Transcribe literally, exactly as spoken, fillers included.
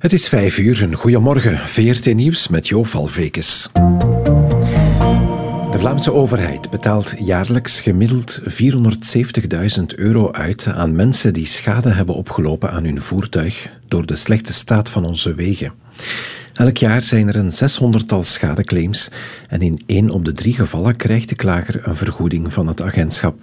Het is vijf uur, een goeiemorgen. V R T Nieuws met Jo Valvekes. De Vlaamse overheid betaalt jaarlijks gemiddeld vierhonderdzeventigduizend euro uit aan mensen die schade hebben opgelopen aan hun voertuig door de slechte staat van onze wegen. Elk jaar zijn er een zeshonderdtal schadeclaims en in één op de drie gevallen krijgt de klager een vergoeding van het agentschap.